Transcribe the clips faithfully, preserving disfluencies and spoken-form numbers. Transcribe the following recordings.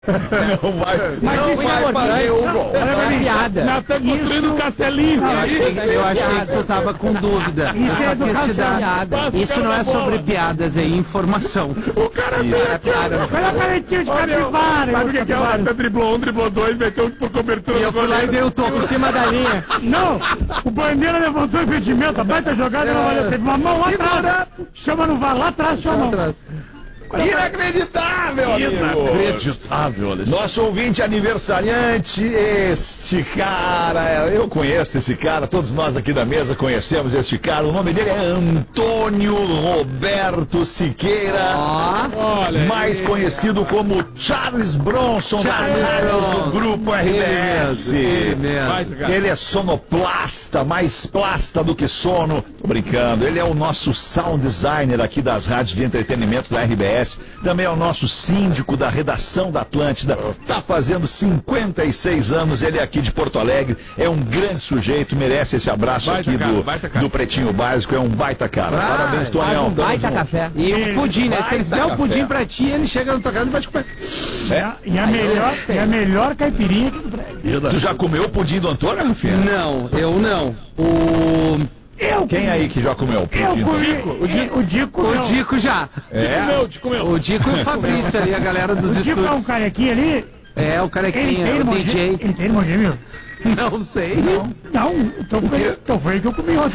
Não vai, Mas não isso vai é fazer o gol. É piada. Nós estamos construindo um castelinho. Eu achei, Isso, eu achei que tu tava com dúvida. Isso é Só quis te dar- educação. Isso não é sobre piadas, é informação. O cara veio aqui, ó. Olha a caretinha de Ó, meu, capivara. sabe o que que é? O capivara. Arthur driblou um, driblou dois, meteu um por cobertura E eu do fui lá e goleiro. dei o toco em cima da linha. Não, o Bandeira levantou o impedimento, a baita jogada, não valeu. Teve uma mão lá atrás. Chama no VAR, lá atrás, chama. Inacreditável, amigo. Inacreditável, Alexandre. Nosso ouvinte aniversariante, este cara, eu conheço esse cara, todos nós aqui da mesa conhecemos este cara, o nome dele é Antônio Roberto Siqueira, Olha, mais conhecido como Charles Bronson das rádios do Grupo R B S. Ele mesmo. vai, cara. Ele é sonoplasta, mais plasta do que sono. Tô brincando. Ele é o nosso sound designer aqui das rádios de entretenimento da R B S. Também é o nosso síndico da redação da Atlântida. Tá fazendo cinquenta e seis anos. Ele é aqui de Porto Alegre. É um grande sujeito. Merece esse abraço Baita aqui cara, do, baita cara. do Pretinho Básico. É um baita cara. Ah, Parabéns, Tonhão. Tamo Baita junto. café. E o pudim, né? Se ele fizer o Baita pudim café. pra ti, ele chega na tua casa e vai te comer. É? E a melhor, e a melhor caipirinha aqui do prédio. Tu já comeu o pudim do Antônio, Rafinha? Não, eu não. O. Eu Quem aí que já comeu o Eu pudim? comi. Dico, o Dico. O Dico. O não. Dico já. É? Comeu, te comeu. O Dico e o Fabrício ali, a galera dos O Dico é um estúdios. carequinha ali. É, o Ele carequinha, tem o irmão D J. gêmeo. Ele tem irmão gêmeo? Não sei. Não. Não, então foi, então foi que eu comi ontem.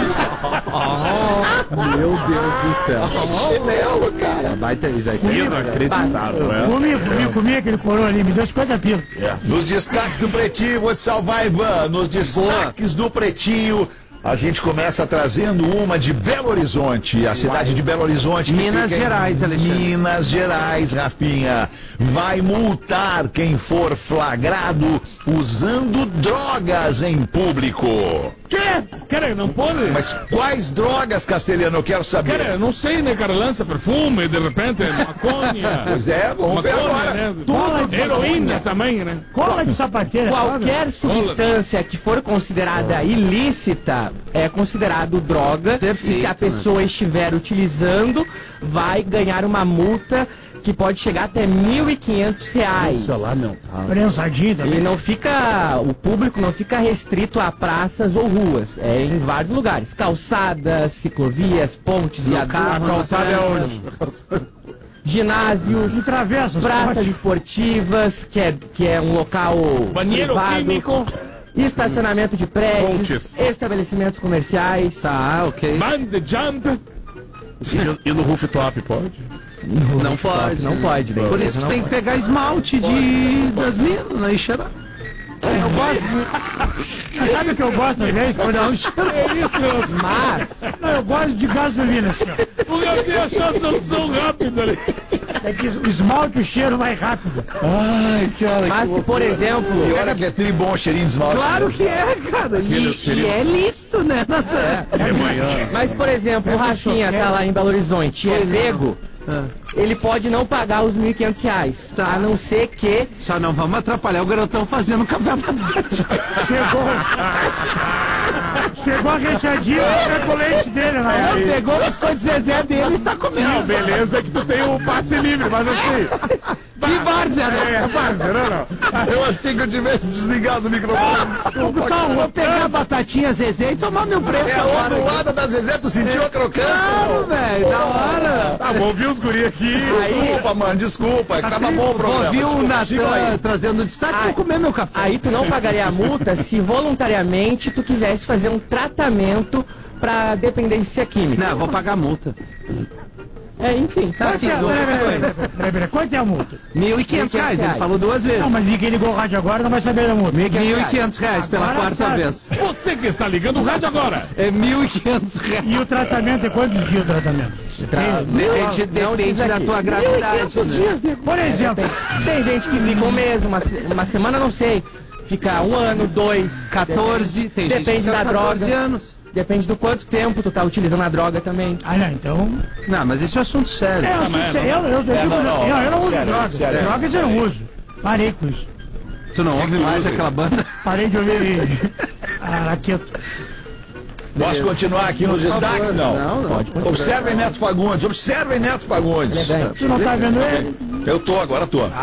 Meu Deus do céu. Chinelo, cara. Baita isso aí. Inacreditável, é. Comi, comi, comi aquele coroa ali, me deu cinquenta pila. Nos destaques do Pretinho, vou te salvar, Ivan. Nos destaques do Pretinho, a gente começa trazendo uma de Belo Horizonte, a cidade de Belo Horizonte. que Minas fica em Gerais, Alexandre. Minas Gerais, Rafinha. Vai multar quem for flagrado usando drogas em público. Quê? Cara, não pode? Mas quais drogas, Castelhano? Eu quero saber. Cara, não sei, né, cara? Lança perfume, de repente, maconha. Pois é, vamos ver Maconha, agora. né? Tudo. Heroína também, né? Cola de sapateira. Qualquer substância que for considerada ilícita é considerado droga. Perfeito, e se a pessoa estiver utilizando, vai ganhar uma multa que pode chegar até mil e quinhentos reais. lá não. Prensadinho E também. não fica, o público não fica restrito a praças ou ruas, é em vários lugares, calçadas, ciclovias, pontes, No viadutos, carro, no Calçada é trânsito. onde? ginásios, Em travessas. praças pode. esportivas, que é, que é um local Banheiro privado, químico. estacionamento de prédios, Pontes. estabelecimentos comerciais. Tá, ok. Band jump. E no rooftop pode? Não pode. Não pode, bem. Por isso que você tem que pegar esmalte de das minas, né? E cheirar. Eu gosto. Mas sabe o que eu gosto às vezes? Quando eu... É isso, Mas, Não, eu gosto de gasolina, assim, ó. o Gabriel achou a solução rápida ali. É que o esmalte, o cheiro vai rápido. Ai, cara, mas se por exemplo, E olha que é tri bom o cheirinho de esmalte. Claro que é, cara. E, e é lícito, né, Natan? De manhã. mas por exemplo, o Rafinha tá lá em Belo Horizonte e é Pois é. pego, ele pode não pagar os mil e quinhentos reais, Tá. a não ser que Só não vamos atrapalhar o garotão fazendo café da tarde. Chegou. Chegou a rechadinha com o leite dele, Não, né? pegou as coisas de Zezé dele e tá comendo. Não, beleza é que tu tem o passe livre, mas assim... Que várzea, né? É, passe, não, não. Eu achei que eu tivesse desligado o microfone. Desculpa. Tá, Vou pegar a batatinha Zezé e tomar meu prêmio. É a ondulada da Zezé, tu sentiu a crocância? Claro, velho, da hora. Tá bom, viu os guri aqui. Desculpa, mano, desculpa. É que tava bom o programa. Vou ouvir o Desculpa, siga Natan aí. trazendo destaque, vou comer meu café. aí tu não pagaria a multa se voluntariamente tu quisesse fazer um tratamento pra dependência química. Não, vou pagar a multa. É, enfim. Tá assim, Peraí, do- peraí, peraí, peraí, peraí. Quanto é a multa? mil e quinhentos reais, ele falou duas vezes. Não, mas ninguém ligou o rádio agora, não vai saber da multa. mil e quinhentos reais pela Agora quarta sabe. vez. Você que está ligando o rádio agora. É mil e quinhentos reais. E o tratamento é quantos dias o tratamento? Tem- Depende, Não depende diz da aqui. tua gravidade. Né? Por exemplo, Tem gente que fica um mês, uma, se- uma semana, não sei. Fica um ano, dois. quatorze, tem gente que Depende fica da quatorze droga. anos. Depende do quanto tempo tu tá utilizando a droga também. ah não, então... Não, mas isso é assunto sério. É, eu, sou, mas eu, eu, eu, digo, É, não, não, não, eu, eu não uso sério, drogas. sério. Drogas eu não uso. Parei com isso. Tu não ouve mais aquela banda? Parei de ouvir a raqueta. Posso continuar aqui nos destaques? Não. Não, não. Observem Neto Fagundes, observem Neto Fagundes. Ele é ganho. Tu não tá vendo ele? Eu tô, agora tô.